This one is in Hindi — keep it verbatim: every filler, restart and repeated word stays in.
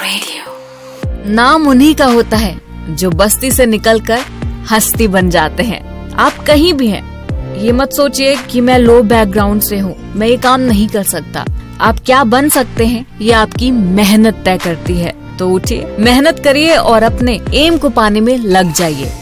रेडियो। नाम उन्हीं का होता है जो बस्ती से निकलकर हस्ती बन जाते हैं। आप कहीं भी हैं, ये मत सोचिए कि मैं लो बैकग्राउंड से हूँ, मैं ये काम नहीं कर सकता। आप क्या बन सकते हैं ये आपकी मेहनत तय करती है। तो उठिए, मेहनत करिए और अपने एम को पाने में लग जाइए।